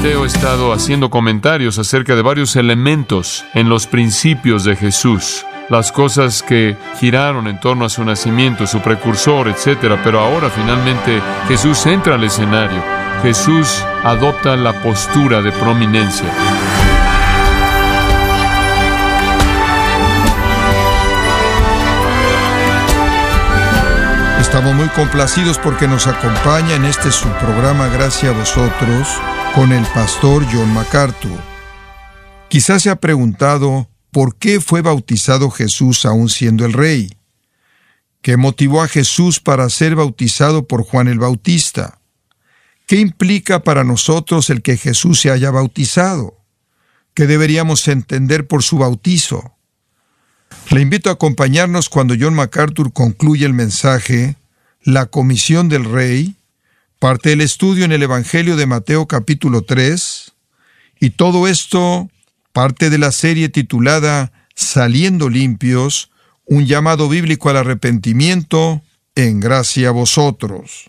Mateo he estado haciendo comentarios acerca de varios elementos en los principios de Jesús, las cosas que giraron en torno a su nacimiento, su precursor, etc. Pero ahora finalmente Jesús entra al escenario. Jesús adopta la postura de prominencia. Estamos muy complacidos porque nos acompaña en este su programa Gracias a Vosotros con el pastor John MacArthur. Quizás se ha preguntado por qué fue bautizado Jesús aún siendo el rey. ¿Qué motivó a Jesús para ser bautizado por Juan el Bautista? ¿Qué implica para nosotros el que Jesús se haya bautizado? ¿Qué deberíamos entender por su bautizo? Le invito a acompañarnos cuando John MacArthur concluye el mensaje La Comisión del Rey, parte del estudio en el Evangelio de Mateo capítulo 3, y todo esto parte de la serie titulada Saliendo Limpios, un llamado bíblico al arrepentimiento en gracia a vosotros.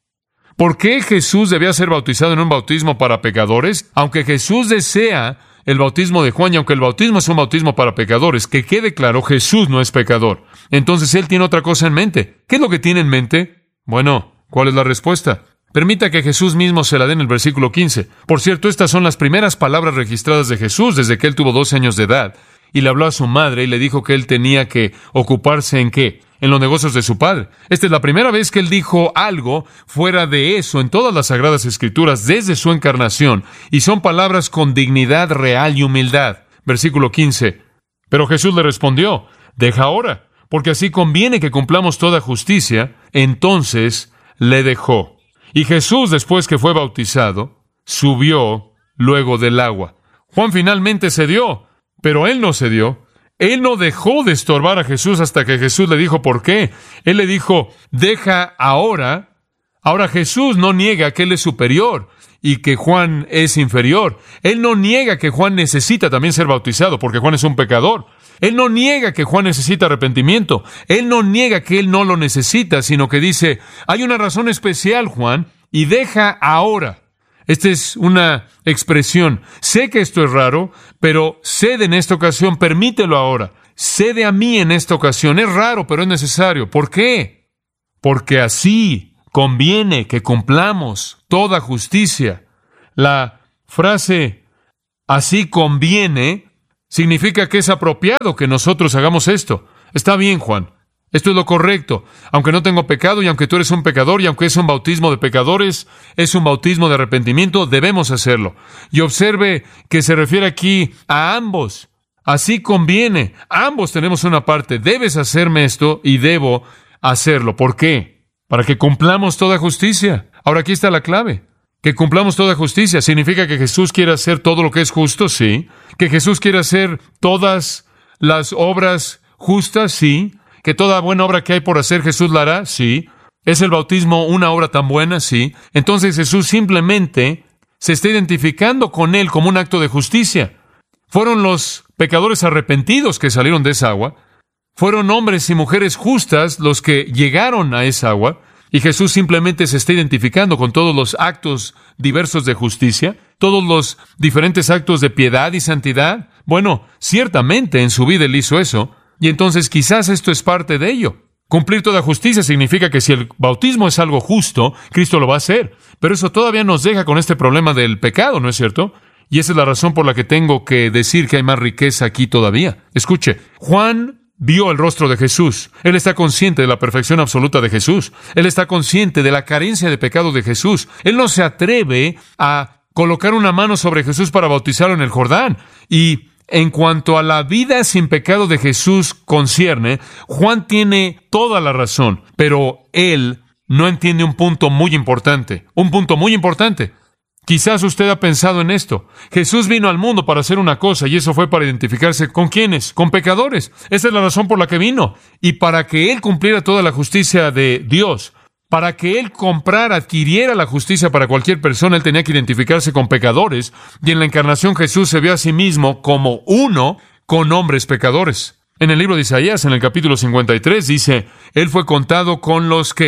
¿Por qué Jesús debía ser bautizado en un bautismo para pecadores? Aunque Jesús desea el bautismo de Juan, y aunque el bautismo es un bautismo para pecadores, que quede claro, Jesús no es pecador. Entonces Él tiene otra cosa en mente. ¿Qué es lo que tiene en mente? Bueno, ¿cuál es la respuesta? Permita que Jesús mismo se la dé en el versículo 15. Por cierto, estas son las primeras palabras registradas de Jesús desde que Él tuvo 12 años de edad. Y le habló a su madre y le dijo que Él tenía que ocuparse ¿en qué? En los negocios de su padre. Esta es la primera vez que Él dijo algo fuera de eso en todas las Sagradas Escrituras desde su encarnación. Y son palabras con dignidad real y humildad. Versículo 15. Pero Jesús le respondió, deja ahora, porque así conviene que cumplamos toda justicia. Entonces le dejó. Y Jesús, después que fue bautizado, subió luego del agua. Juan finalmente cedió, pero Él no cedió. Él no dejó de estorbar a Jesús hasta que Jesús le dijo por qué. Él le dijo, deja ahora. Ahora Jesús no niega que Él es superior y que Juan es inferior. Él no niega que Juan necesita también ser bautizado porque Juan es un pecador. Él no niega que Juan necesita arrepentimiento. Él no niega que él no lo necesita, sino que dice, hay una razón especial, Juan, y deja ahora. Esta es una expresión. Sé que esto es raro, pero cede en esta ocasión, permítelo ahora. Cede a mí en esta ocasión. Es raro, pero es necesario. ¿Por qué? Porque así conviene que cumplamos toda justicia. La frase, así conviene, significa que es apropiado que nosotros hagamos esto. Está bien, Juan. Esto es lo correcto. Aunque no tengo pecado y aunque tú eres un pecador y aunque es un bautismo de pecadores, es un bautismo de arrepentimiento, debemos hacerlo. Y observe que se refiere aquí a ambos. Así conviene. Ambos tenemos una parte. Debes hacerme esto y debo hacerlo. ¿Por qué? Para que cumplamos toda justicia. Ahora aquí está la clave. Que cumplamos toda justicia. ¿Significa que Jesús quiere hacer todo lo que es justo? Sí. ¿Que Jesús quiere hacer todas las obras justas? Sí. ¿Que toda buena obra que hay por hacer Jesús la hará? Sí. ¿Es el bautismo una obra tan buena? Sí. Entonces Jesús simplemente se está identificando con Él como un acto de justicia. Fueron los pecadores arrepentidos que salieron de esa agua. Fueron hombres y mujeres justas los que llegaron a esa agua. Y Jesús simplemente se está identificando con todos los actos diversos de justicia, todos los diferentes actos de piedad y santidad. Bueno, ciertamente en su vida Él hizo eso. Y entonces quizás esto es parte de ello. Cumplir toda justicia significa que si el bautismo es algo justo, Cristo lo va a hacer. Pero eso todavía nos deja con este problema del pecado, ¿no es cierto? Y esa es la razón por la que tengo que decir que hay más riqueza aquí todavía. Escuche, Juan vio el rostro de Jesús. Él está consciente de la perfección absoluta de Jesús. Él está consciente de la carencia de pecado de Jesús. Él no se atreve a colocar una mano sobre Jesús para bautizarlo en el Jordán. Y en cuanto a la vida sin pecado de Jesús concierne, Juan tiene toda la razón, pero él no entiende un punto muy importante. Un punto muy importante. Quizás usted ha pensado en esto. Jesús vino al mundo para hacer una cosa, y eso fue para identificarse ¿con quiénes? Con pecadores. Esa es la razón por la que vino. Y para que Él cumpliera toda la justicia de Dios, para que Él comprara, adquiriera la justicia para cualquier persona, Él tenía que identificarse con pecadores. Y en la encarnación Jesús se vio a sí mismo como uno con hombres pecadores. En el libro de Isaías, en el capítulo 53, dice, Él fue contado con los que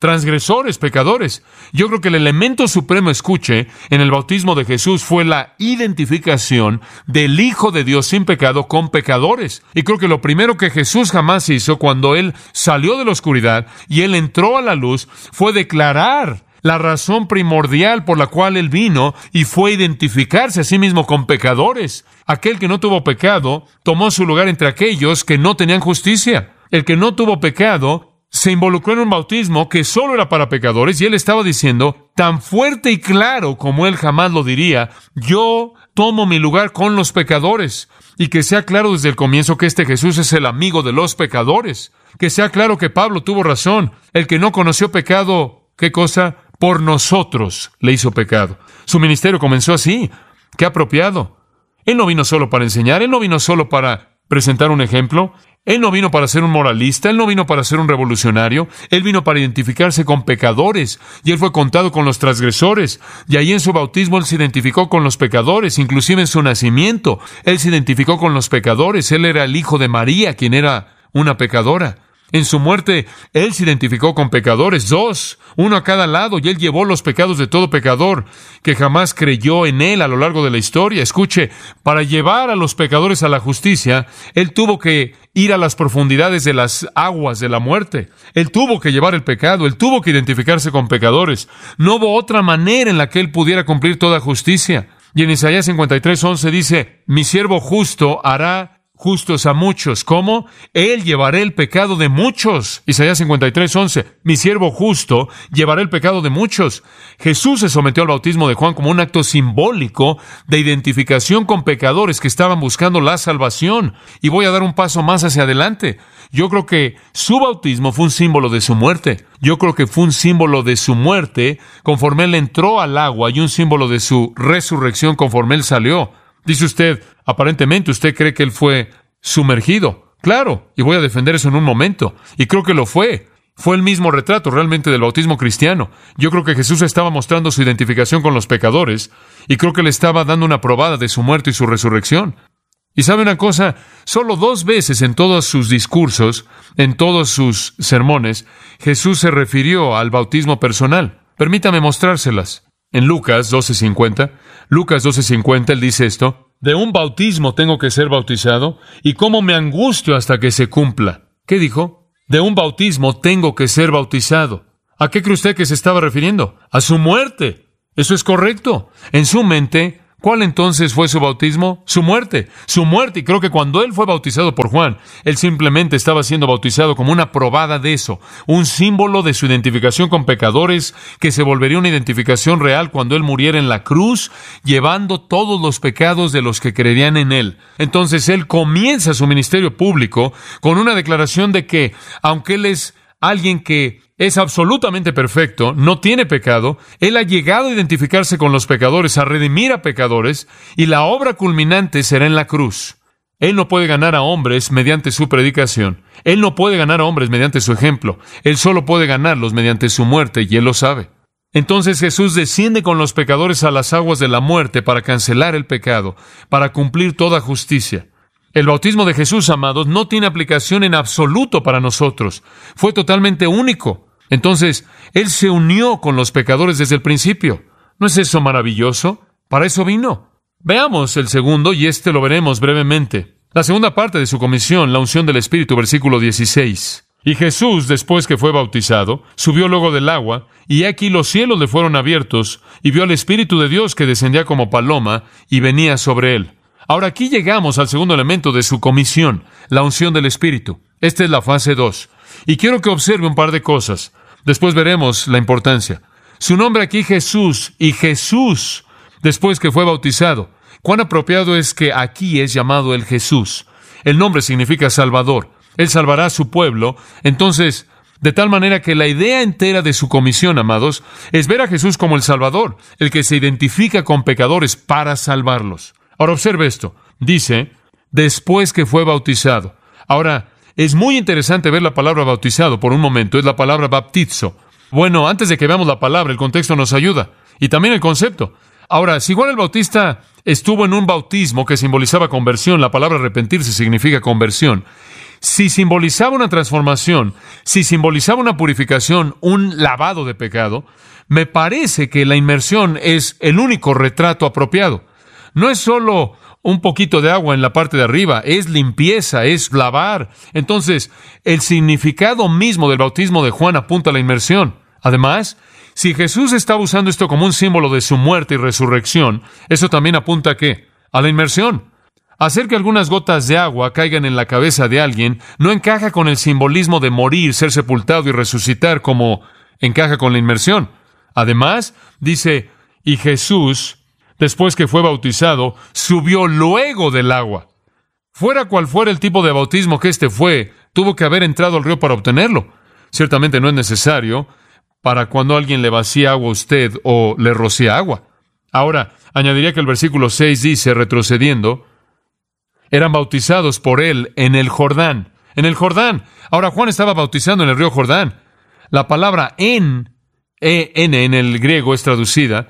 transgresores, pecadores. Yo creo que el elemento supremo, escuche, en el bautismo de Jesús fue la identificación del Hijo de Dios sin pecado con pecadores. Y creo que lo primero que Jesús jamás hizo cuando Él salió de la oscuridad y Él entró a la luz fue declarar la razón primordial por la cual Él vino, y fue identificarse a sí mismo con pecadores. Aquel que no tuvo pecado tomó su lugar entre aquellos que no tenían justicia. El que no tuvo pecado se involucró en un bautismo que solo era para pecadores, y Él estaba diciendo, tan fuerte y claro como Él jamás lo diría, yo tomo mi lugar con los pecadores. Y que sea claro desde el comienzo que este Jesús es el amigo de los pecadores. Que sea claro que Pablo tuvo razón. El que no conoció pecado, ¿qué cosa? Por nosotros le hizo pecado. Su ministerio comenzó así. ¡Qué apropiado! Él no vino solo para enseñar, Él no vino solo para presentar un ejemplo, Él no vino para ser un moralista, Él no vino para ser un revolucionario, Él vino para identificarse con pecadores, y Él fue contado con los transgresores, y ahí en su bautismo Él se identificó con los pecadores, inclusive en su nacimiento, Él se identificó con los pecadores. Él era el hijo de María, quien era una pecadora. En su muerte, Él se identificó con pecadores, 2, uno a cada lado, y Él llevó los pecados de todo pecador que jamás creyó en Él a lo largo de la historia. Escuche, para llevar a los pecadores a la justicia, Él tuvo que ir a las profundidades de las aguas de la muerte. Él tuvo que llevar el pecado, Él tuvo que identificarse con pecadores. No hubo otra manera en la que Él pudiera cumplir toda justicia. Y en Isaías 53:11 dice, mi siervo justo hará justos a muchos. ¿Cómo? Él llevará el pecado de muchos. Isaías 53:11. Mi siervo justo llevará el pecado de muchos. Jesús se sometió al bautismo de Juan como un acto simbólico de identificación con pecadores que estaban buscando la salvación. Y voy a dar un paso más hacia adelante. Yo creo que su bautismo fue un símbolo de su muerte. Yo creo que fue un símbolo de su muerte conforme Él entró al agua, y un símbolo de su resurrección conforme Él salió. Dice usted, aparentemente usted cree que Él fue sumergido. Claro, y voy a defender eso en un momento. Y creo que lo fue. Fue el mismo retrato realmente del bautismo cristiano. Yo creo que Jesús estaba mostrando su identificación con los pecadores, y creo que le estaba dando una probada de su muerte y su resurrección. Y sabe una cosa, solo 2 veces en todos sus discursos, en todos sus sermones, Jesús se refirió al bautismo personal. Permítame mostrárselas. En Lucas 12:50, Él dice esto, de un bautismo tengo que ser bautizado, y cómo me angustio hasta que se cumpla. ¿Qué dijo? De un bautismo tengo que ser bautizado. ¿A qué cree usted que se estaba refiriendo? A su muerte. Eso es correcto. En su mente, ¿cuál entonces fue su bautismo? Su muerte. Su muerte. Y creo que cuando Él fue bautizado por Juan, Él simplemente estaba siendo bautizado como una probada de eso. Un símbolo de su identificación con pecadores, que se volvería una identificación real cuando Él muriera en la cruz, llevando todos los pecados de los que creerían en Él. Entonces Él comienza su ministerio público con una declaración de que, aunque Él es alguien que es absolutamente perfecto, no tiene pecado, Él ha llegado a identificarse con los pecadores, a redimir a pecadores, y la obra culminante será en la cruz. Él no puede ganar a hombres mediante su predicación. Él no puede ganar a hombres mediante su ejemplo. Él solo puede ganarlos mediante su muerte, y Él lo sabe. Entonces Jesús desciende con los pecadores a las aguas de la muerte para cancelar el pecado, para cumplir toda justicia. El bautismo de Jesús, amados, no tiene aplicación en absoluto para nosotros. Fue totalmente único. Entonces, Él se unió con los pecadores desde el principio. ¿No es eso maravilloso? Para eso vino. Veamos el segundo, y lo veremos brevemente. La segunda parte de su comisión, la unción del Espíritu, versículo 16. Y Jesús, después que fue bautizado, subió luego del agua, y aquí los cielos le fueron abiertos, y vio al Espíritu de Dios que descendía como paloma, y venía sobre Él. Ahora aquí llegamos al segundo elemento de su comisión, la unción del Espíritu. Esta es la fase 2. Y quiero que observe un par de cosas. Después veremos la importancia. Su nombre aquí, Jesús, y Jesús, después que fue bautizado. Cuán apropiado es que aquí es llamado el Jesús. El nombre significa Salvador. Él salvará a su pueblo. Entonces, de tal manera que la idea entera de su comisión, amados, es ver a Jesús como el Salvador, el que se identifica con pecadores para salvarlos. Ahora observe esto. Dice, después que fue bautizado. Ahora, es muy interesante ver la palabra bautizado por un momento. Es la palabra baptizo. Bueno, antes de que veamos la palabra, el contexto nos ayuda. Y también el concepto. Ahora, si Juan el Bautista estuvo en un bautismo que simbolizaba conversión, la palabra arrepentirse significa conversión. si simbolizaba una transformación, si simbolizaba una purificación, un lavado de pecado, me parece que la inmersión es el único retrato apropiado. No es solo un poquito de agua en la parte de arriba, es limpieza, es lavar. Entonces, el significado mismo del bautismo de Juan apunta a la inmersión. Además, si Jesús estaba usando esto como un símbolo de su muerte y resurrección, eso también apunta ¿a qué? A la inmersión. Hacer que algunas gotas de agua caigan en la cabeza de alguien no encaja con el simbolismo de morir, ser sepultado y resucitar como encaja con la inmersión. Además, dice, y Jesús, después que fue bautizado, subió luego del agua. Fuera cual fuera el tipo de bautismo que este fue, tuvo que haber entrado al río para obtenerlo. Ciertamente no es necesario para cuando alguien le vacía agua a usted o le rocía agua. Ahora, añadiría que el versículo 6 dice, retrocediendo, eran bautizados por él en el Jordán. En el Jordán. Ahora, Juan estaba bautizando en el río Jordán. La palabra en el griego es traducida.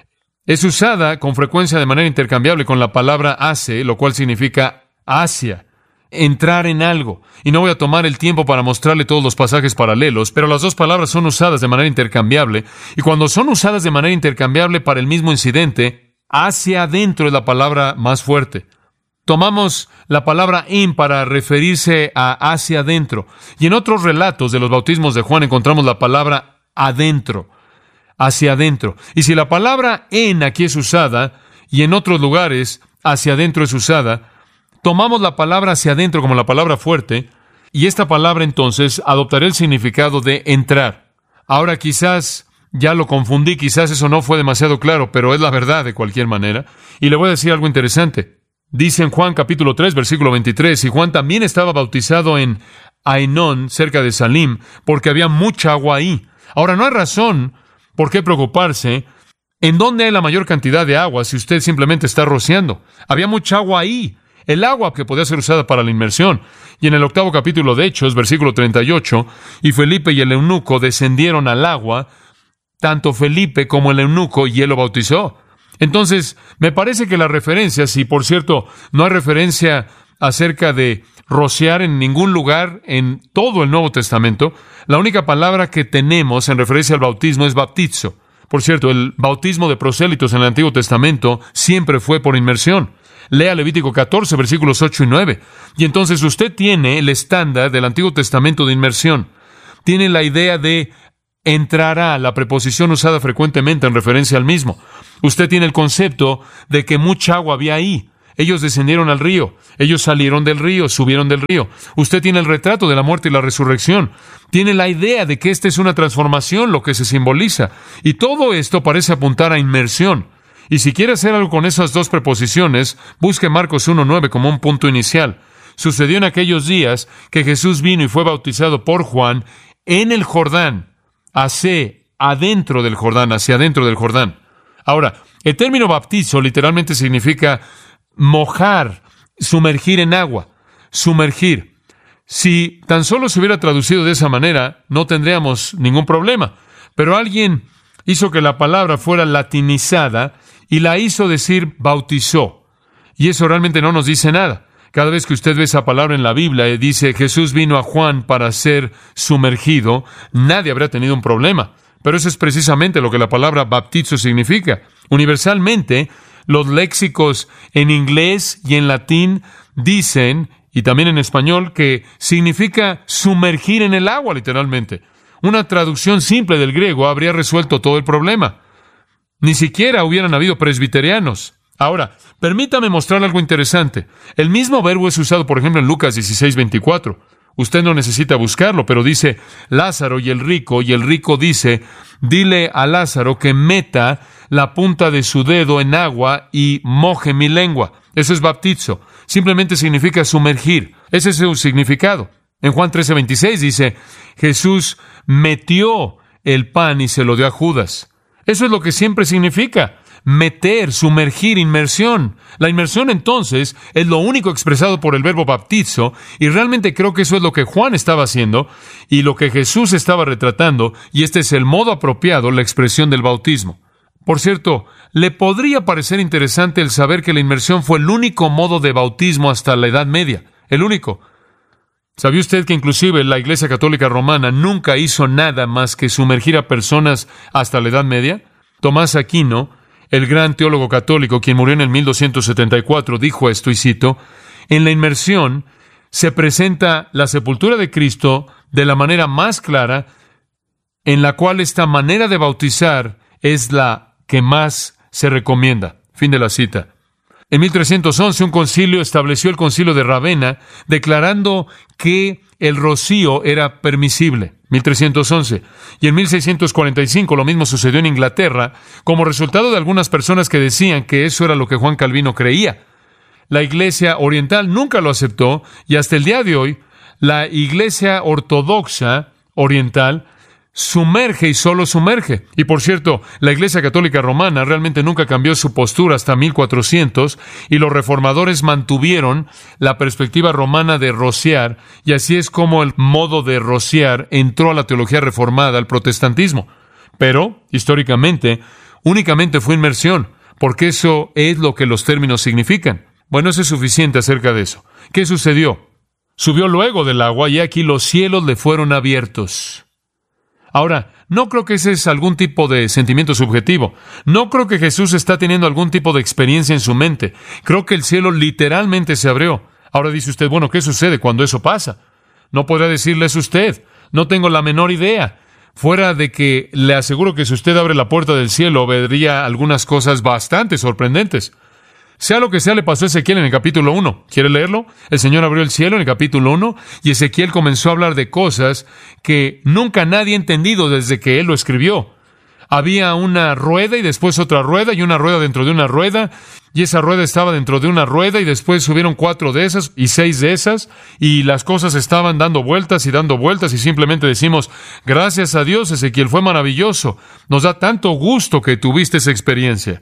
Es usada con frecuencia de manera intercambiable con la palabra hace, lo cual significa hacia, entrar en algo. Y no voy a tomar el tiempo para mostrarle todos los pasajes paralelos, pero las dos palabras son usadas de manera intercambiable. Y cuando son usadas de manera intercambiable para el mismo incidente, hacia adentro es la palabra más fuerte. Tomamos la palabra en para referirse a hacia adentro. Y en otros relatos de los bautismos de Juan encontramos la palabra adentro, hacia adentro. Y si la palabra en aquí es usada, y en otros lugares hacia adentro es usada, tomamos la palabra hacia adentro como la palabra fuerte, y esta palabra entonces adoptará el significado de entrar. Ahora quizás ya lo confundí, quizás eso no fue demasiado claro, pero es la verdad de cualquier manera. Y le voy a decir algo interesante. Dice en Juan capítulo 3, versículo 23, y Juan también estaba bautizado en Ainón, cerca de Salim, porque había mucha agua ahí. Ahora, no hay razón por qué preocuparse en dónde hay la mayor cantidad de agua si usted simplemente está rociando. Había mucha agua ahí, el agua que podía ser usada para la inmersión. Y en el 8º capítulo de Hechos, versículo 38, y Felipe y el eunuco descendieron al agua, tanto Felipe como el eunuco, y él lo bautizó. Entonces, me parece que las referencias, y por cierto, no hay referencia acerca de rociar en ningún lugar en todo el Nuevo Testamento, la única palabra que tenemos en referencia al bautismo es baptizo. Por cierto, el bautismo de prosélitos en el Antiguo Testamento siempre fue por inmersión. Lea Levítico 14, versículos 8 y 9. Y entonces usted tiene el estándar del Antiguo Testamento de inmersión. Tiene la idea de entrará, la preposición usada frecuentemente en referencia al mismo. Usted tiene el concepto de que mucha agua había ahí. Ellos descendieron al río, ellos salieron del río, subieron del río. Usted tiene el retrato de la muerte y la resurrección. Tiene la idea de que esta es una transformación, lo que se simboliza. Y todo esto parece apuntar a inmersión. Y si quiere hacer algo con esas dos preposiciones, busque Marcos 1:9 como un punto inicial. Sucedió en aquellos días que Jesús vino y fue bautizado por Juan en el Jordán. Hacia adentro del Jordán. Ahora, el término bautizo literalmente significa mojar, sumergir en agua, sumergir. Si tan solo se hubiera traducido de esa manera, no tendríamos ningún problema. Pero alguien hizo que la palabra fuera latinizada y la hizo decir bautizó. Y eso realmente no nos dice nada. Cada vez que usted ve esa palabra en la Biblia y dice Jesús vino a Juan para ser sumergido, nadie habría tenido un problema. Pero eso es precisamente lo que la palabra baptizo significa. Universalmente, los léxicos en inglés y en latín dicen, y también en español, que significa sumergir en el agua, literalmente. Una traducción simple del griego habría resuelto todo el problema. Ni siquiera hubieran habido presbiterianos. Ahora, permítame mostrarle algo interesante. El mismo verbo es usado, por ejemplo, en Lucas 16:24. Usted no necesita buscarlo, pero dice Lázaro y el rico dice, dile a Lázaro que meta la punta de su dedo en agua y moje mi lengua. Eso es baptizo. Simplemente significa sumergir. Ese es su significado. En Juan 13:26 dice, Jesús metió el pan y se lo dio a Judas. Eso es lo que siempre significa. Meter, sumergir, inmersión. La inmersión entonces es lo único expresado por el verbo baptizo, y realmente creo que eso es lo que Juan estaba haciendo y lo que Jesús estaba retratando, y este es el modo apropiado, la expresión del bautismo. Por cierto, le podría parecer interesante el saber que la inmersión fue el único modo de bautismo hasta la Edad Media, el único. ¿Sabía usted que inclusive la Iglesia Católica Romana nunca hizo nada más que sumergir a personas hasta la Edad Media? Tomás Aquino, el gran teólogo católico, quien murió en el 1274, dijo esto, y cito: en la inmersión se presenta la sepultura de Cristo de la manera más clara, en la cual esta manera de bautizar es la que más se recomienda. Fin de la cita. En 1311, un concilio estableció el Concilio de Ravenna, declarando que el rocío era permisible. 1311. Y en 1645 lo mismo sucedió en Inglaterra, como resultado de algunas personas que decían que eso era lo que Juan Calvino creía. La Iglesia Oriental nunca lo aceptó, y hasta el día de hoy, la Iglesia Ortodoxa Oriental sumerge y solo sumerge. Y por cierto, la Iglesia Católica Romana realmente nunca cambió su postura hasta 1400, y los reformadores mantuvieron la perspectiva romana de rociar, y así es como el modo de rociar entró a la teología reformada, al protestantismo. Pero, históricamente, únicamente fue inmersión, porque eso es lo que los términos significan. Bueno, eso es suficiente acerca de eso. ¿Qué sucedió? Subió luego del agua, y aquí los cielos le fueron abiertos. Ahora, no creo que ese es algún tipo de sentimiento subjetivo. No creo que Jesús está teniendo algún tipo de experiencia en su mente. Creo que el cielo literalmente se abrió. Ahora dice usted, bueno, ¿qué sucede cuando eso pasa? No podrá decirles usted. No tengo la menor idea. Fuera de que le aseguro que si usted abre la puerta del cielo, vería algunas cosas bastante sorprendentes. Sea lo que sea, le pasó a Ezequiel en el capítulo 1. ¿Quiere leerlo? El Señor abrió el cielo en el capítulo 1 y Ezequiel comenzó a hablar de cosas que nunca nadie ha entendido desde que él lo escribió. Había una rueda y después otra rueda y una rueda dentro de una rueda, y esa rueda estaba dentro de una rueda y después subieron 4 de esas y 6 de esas, y las cosas estaban dando vueltas y simplemente decimos, gracias a Dios, Ezequiel, fue maravilloso. Nos da tanto gusto que tuviste esa experiencia.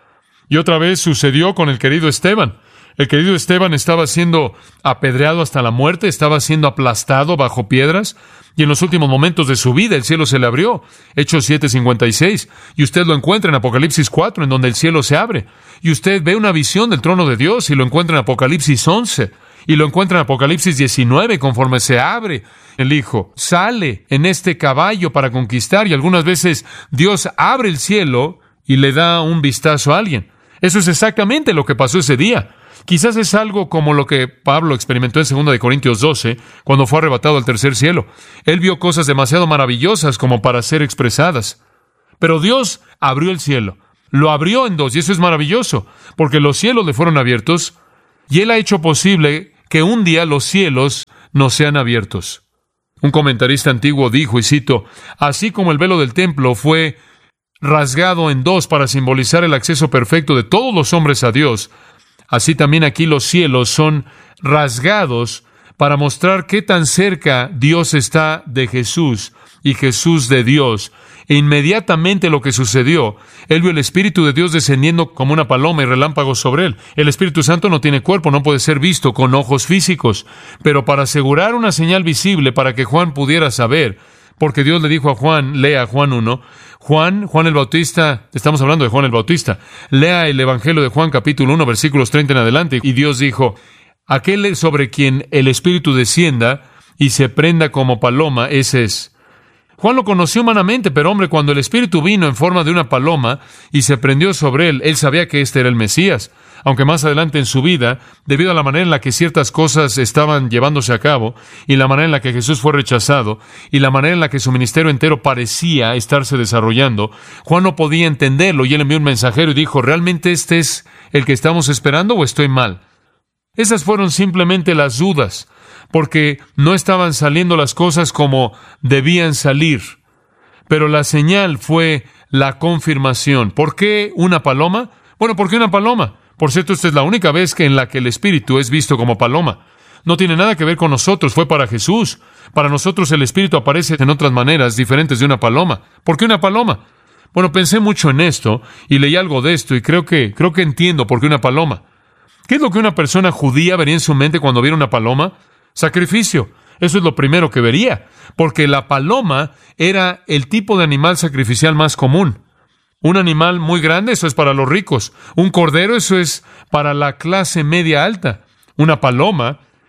Y otra vez sucedió con el querido Esteban. El querido Esteban estaba siendo apedreado hasta la muerte, estaba siendo aplastado bajo piedras, y en los últimos momentos de su vida el cielo se le abrió. Hechos 7:56. Y usted lo encuentra en Apocalipsis 4, en donde el cielo se abre. Y usted ve una visión del trono de Dios, y lo encuentra en Apocalipsis 11. Y lo encuentra en Apocalipsis 19, conforme se abre el Hijo. Sale en este caballo para conquistar, y algunas veces Dios abre el cielo y le da un vistazo a alguien. Eso es exactamente lo que pasó ese día. Quizás es algo como lo que Pablo experimentó en 2 Corintios 12, cuando fue arrebatado al tercer cielo. Él vio cosas demasiado maravillosas como para ser expresadas. Pero Dios abrió el cielo. Lo abrió en dos, y eso es maravilloso, porque los cielos le fueron abiertos, y Él ha hecho posible que un día los cielos nos sean abiertos. Un comentarista antiguo dijo, y cito, así como el velo del templo fue rasgado en dos para simbolizar el acceso perfecto de todos los hombres a Dios, así también aquí los cielos son rasgados para mostrar qué tan cerca Dios está de Jesús y Jesús de Dios. E inmediatamente lo que sucedió, él vio el Espíritu de Dios descendiendo como una paloma y relámpagos sobre él. El Espíritu Santo no tiene cuerpo, no puede ser visto con ojos físicos, pero para asegurar una señal visible para que Juan pudiera saber, porque Dios le dijo a Juan, lea Juan 1, Juan el Bautista, estamos hablando de Juan el Bautista, lea el Evangelio de Juan capítulo 1, versículos 30 en adelante, y Dios dijo, aquel sobre quien el Espíritu descienda y se prenda como paloma, ese es. Juan lo conoció humanamente, pero hombre, cuando el Espíritu vino en forma de una paloma y se prendió sobre él, él sabía que este era el Mesías. Aunque más adelante en su vida, debido a la manera en la que ciertas cosas estaban llevándose a cabo, y la manera en la que Jesús fue rechazado, y la manera en la que su ministerio entero parecía estarse desarrollando, Juan no podía entenderlo, y él envió un mensajero y dijo, ¿realmente este es el que estamos esperando o estoy mal? Esas fueron simplemente las dudas, porque no estaban saliendo las cosas como debían salir. Pero la señal fue la confirmación. ¿Por qué una paloma? Bueno, ¿por qué una paloma? Por cierto, esta es la única vez en la que el Espíritu es visto como paloma. No tiene nada que ver con nosotros, fue para Jesús. Para nosotros el Espíritu aparece en otras maneras diferentes de una paloma. ¿Por qué una paloma? Bueno, pensé mucho en esto y leí algo de esto y creo que entiendo por qué una paloma. ¿Qué es lo que una persona judía vería en su mente cuando viera una paloma? Sacrificio. Eso es lo primero que vería, porque la paloma era el tipo de animal sacrificial más común. Un animal muy grande, eso es para los ricos. Un cordero, eso es para la clase media alta. Una paloma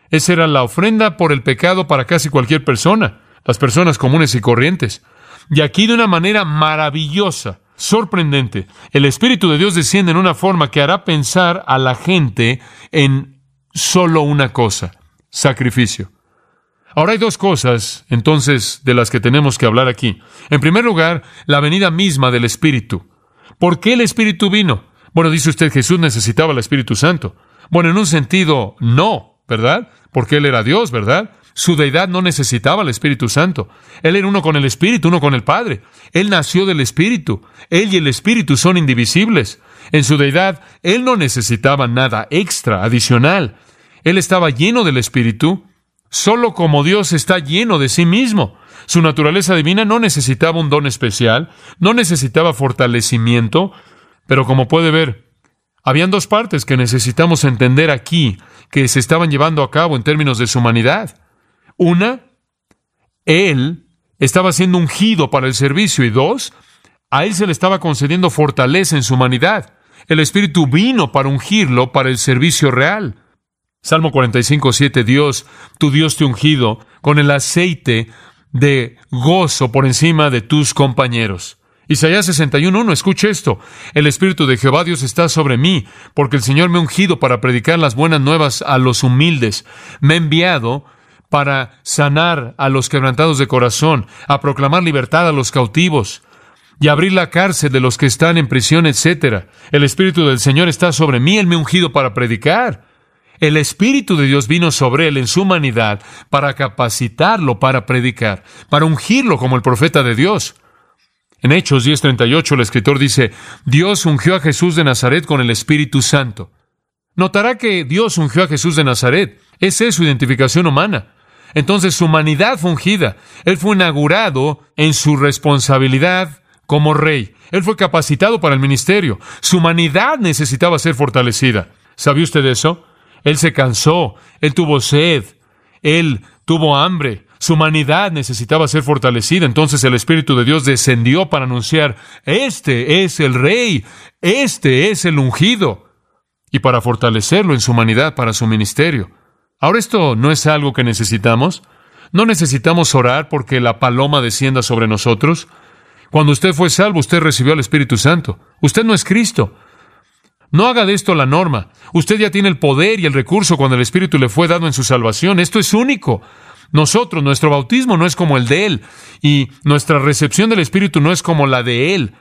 Esa era la ofrenda por el pecado para casi cualquier persona, las personas comunes y corrientes. Y aquí, de una manera maravillosa, sorprendente, el Espíritu de Dios desciende en una forma que hará pensar a la gente en solo una cosa: sacrificio. Ahora hay dos cosas, entonces, de las que tenemos que hablar aquí. En primer lugar, la venida misma del Espíritu. ¿Por qué el Espíritu vino? Bueno, dice usted, Jesús necesitaba el Espíritu Santo. Bueno, en un sentido, no, ¿verdad? Porque Él era Dios, ¿verdad? Su deidad no necesitaba el Espíritu Santo. Él era uno con el Espíritu, uno con el Padre. Él nació del Espíritu. Él y el Espíritu son indivisibles. En su deidad, Él no necesitaba nada extra, adicional. Él estaba lleno del Espíritu, solo como Dios está lleno de sí mismo. Su naturaleza divina no necesitaba un don especial, no necesitaba fortalecimiento, pero como puede ver, habían dos partes que necesitamos entender aquí, que se estaban llevando a cabo en términos de su humanidad. Una, Él estaba siendo ungido para el servicio, y dos, a Él se le estaba concediendo fortaleza en su humanidad. El Espíritu vino para ungirlo para el servicio real. Salmo 45:7, Dios, tu Dios te ha ungido con el aceite de gozo por encima de tus compañeros. Isaías 61:1, escuche esto: el Espíritu de Jehová Dios está sobre mí, porque el Señor me ha ungido para predicar las buenas nuevas a los humildes. Me ha enviado para sanar a los quebrantados de corazón, a proclamar libertad a los cautivos y abrir la cárcel de los que están en prisión, etc. El Espíritu del Señor está sobre mí, Él me ha ungido para predicar. El Espíritu de Dios vino sobre Él en su humanidad para capacitarlo para predicar, para ungirlo como el profeta de Dios. En Hechos 10:38 el escritor dice: Dios ungió a Jesús de Nazaret con el Espíritu Santo. Notará que Dios ungió a Jesús de Nazaret. Esa es su identificación humana. Entonces su humanidad fue ungida. Él fue inaugurado en su responsabilidad como rey. Él fue capacitado para el ministerio. Su humanidad necesitaba ser fortalecida. ¿Sabe usted eso? Él se cansó, Él tuvo sed, Él tuvo hambre. Su humanidad necesitaba ser fortalecida. Entonces el Espíritu de Dios descendió para anunciar: este es el Rey, este es el ungido, y para fortalecerlo en su humanidad para su ministerio. Ahora, esto no es algo que necesitamos. No necesitamos orar porque la paloma descienda sobre nosotros. Cuando usted fue salvo, usted recibió al Espíritu Santo. Usted no es Cristo. No haga de esto la norma. Usted ya tiene el poder y el recurso cuando el Espíritu le fue dado en su salvación. Esto es único. Nosotros, nuestro bautismo no es como el de Él, y nuestra recepción del Espíritu no es como la de Él.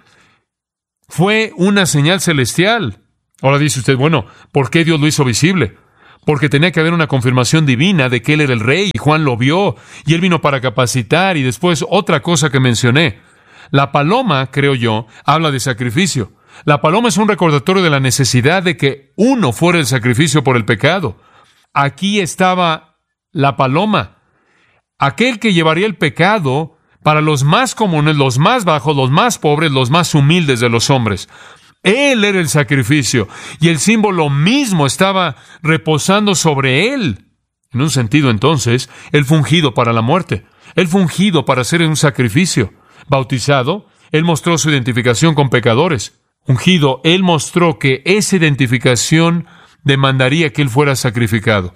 Fue una señal celestial. Ahora dice usted, bueno, ¿por qué Dios lo hizo visible? Porque tenía que haber una confirmación divina de que Él era el Rey, y Juan lo vio, y Él vino para capacitar. Y después, otra cosa que mencioné. La paloma, creo yo, habla de sacrificio. La paloma es un recordatorio de la necesidad de que uno fuera el sacrificio por el pecado. Aquí estaba la paloma, aquel que llevaría el pecado para los más comunes, los más bajos, los más pobres, los más humildes de los hombres. Él era el sacrificio, y el símbolo mismo estaba reposando sobre Él. En un sentido, entonces, Él fue ungido para la muerte. Él fue ungido para hacer un sacrificio. Bautizado, Él mostró su identificación con pecadores. Ungido, Él mostró que esa identificación demandaría que Él fuera sacrificado.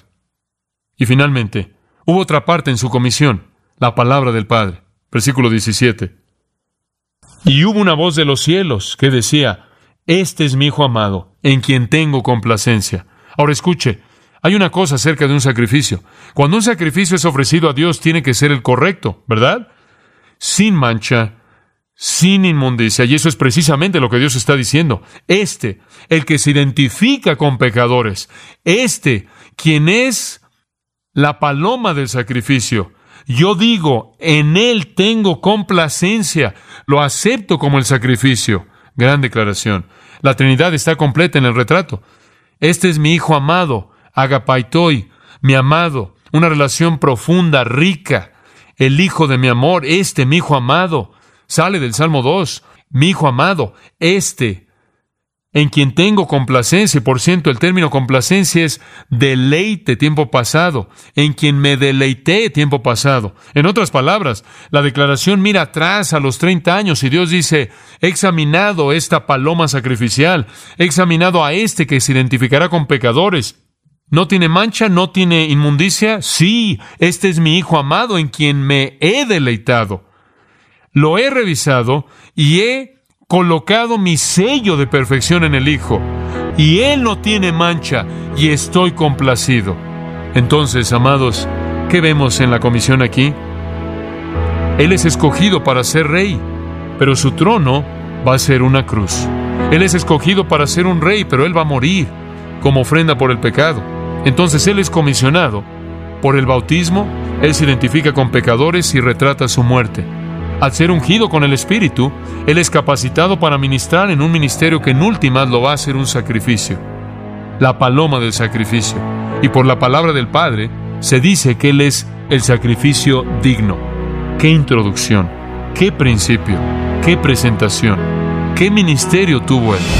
Y finalmente, hubo otra parte en su comisión, la palabra del Padre. Versículo 17. Y hubo una voz de los cielos que decía: Este es mi Hijo amado, en quien tengo complacencia. Ahora escuche, hay una cosa acerca de un sacrificio. Cuando un sacrificio es ofrecido a Dios, tiene que ser el correcto, ¿verdad? Sin mancha, sin inmundicia, y eso es precisamente lo que Dios está diciendo. El que se identifica con pecadores, quien es la paloma del sacrificio. Yo digo, en Él tengo complacencia, lo acepto como el sacrificio. Gran declaración. La Trinidad está completa en el retrato. Este es mi Hijo amado, agapaitoi, mi amado, una relación profunda, rica, el Hijo de mi amor, mi Hijo amado. Sale del Salmo 2, mi Hijo amado, en quien tengo complacencia. Y por cierto, el término complacencia es deleite, tiempo pasado, en quien me deleité, tiempo pasado. En otras palabras, la declaración mira atrás a los 30 años y Dios dice: he examinado esta paloma sacrificial, he examinado a que se identificará con pecadores, ¿No tiene mancha? ¿No tiene inmundicia? Sí, este es mi Hijo amado en quien me he deleitado. Lo he revisado y he colocado mi sello de perfección en el Hijo. Y Él no tiene mancha y estoy complacido. Entonces, amados, ¿qué vemos en la comisión aquí? Él es escogido para ser rey, pero su trono va a ser una cruz. Él es escogido para ser un rey, pero Él va a morir como ofrenda por el pecado. Entonces Él es comisionado. Por el bautismo, Él se identifica con pecadores y retrata su muerte. Al ser ungido con el Espíritu, Él es capacitado para ministrar en un ministerio que en últimas lo va a hacer un sacrificio. La paloma del sacrificio. Y por la palabra del Padre, se dice que Él es el sacrificio digno. ¡Qué introducción! ¡Qué principio! ¡Qué presentación! ¡Qué ministerio tuvo Él!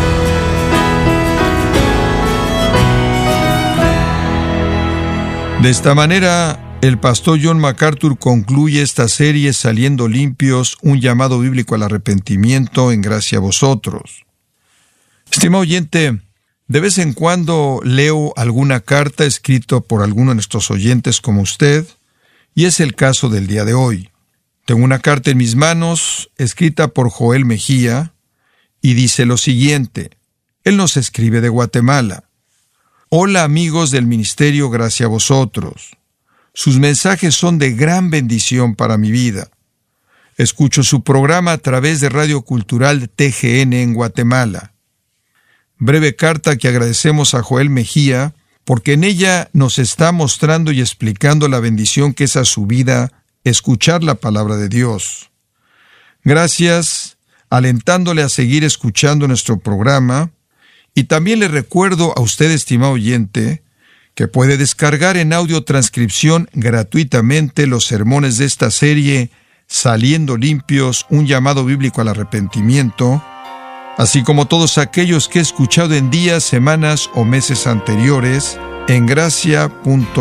De esta manera, el pastor John MacArthur concluye esta serie Saliendo Limpios, un llamado bíblico al arrepentimiento en gracia a vosotros. Estimado oyente, de vez en cuando leo alguna carta escrita por alguno de nuestros oyentes como usted, y es el caso del día de hoy. Tengo una carta en mis manos, escrita por Joel Mejía, y dice lo siguiente. Él nos escribe de Guatemala. Hola amigos del Ministerio Gracia a Vosotros. Sus mensajes son de gran bendición para mi vida. Escucho su programa a través de Radio Cultural TGN en Guatemala. Breve carta que agradecemos a Joel Mejía porque en ella nos está mostrando y explicando la bendición que es a su vida escuchar la palabra de Dios. Gracias, alentándole a seguir escuchando nuestro programa. Y también le recuerdo a usted, estimado oyente, que puede descargar en audio transcripción gratuitamente los sermones de esta serie Saliendo Limpios, un llamado bíblico al arrepentimiento, así como todos aquellos que he escuchado en días, semanas o meses anteriores en gracia.org.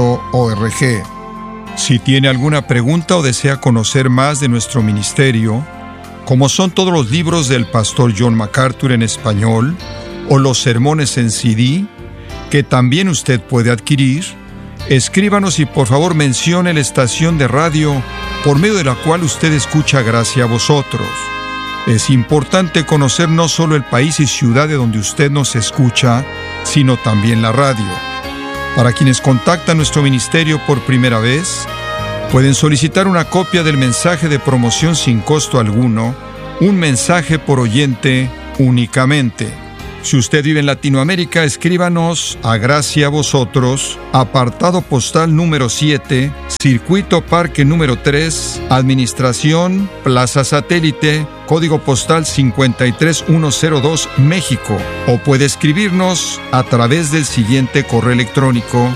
Si tiene alguna pregunta o desea conocer más de nuestro ministerio, como son todos los libros del pastor John MacArthur en español, o los sermones en CD, que también usted puede adquirir, escríbanos y por favor mencione la estación de radio por medio de la cual usted escucha Gracia a Vosotros. Es importante conocer no solo el país y ciudad de donde usted nos escucha, sino también la radio. Para quienes contactan nuestro ministerio por primera vez, pueden solicitar una copia del mensaje de promoción sin costo alguno, un mensaje por oyente únicamente. Si usted vive en Latinoamérica, escríbanos a Gracia a Vosotros, apartado postal número 7, Circuito Parque número 3, Administración, Plaza Satélite, código postal 53102, México. O puede escribirnos a través del siguiente correo electrónico,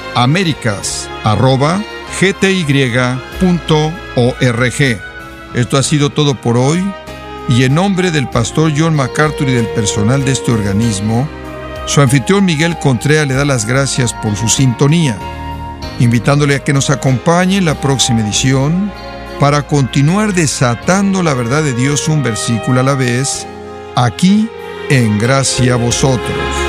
americas@gty.org. Esto ha sido todo por hoy. Y en nombre del pastor John MacArthur y del personal de este organismo, su anfitrión Miguel Contreras le da las gracias por su sintonía, invitándole a que nos acompañe en la próxima edición para continuar desatando la verdad de Dios un versículo a la vez, aquí en Gracia a Vosotros.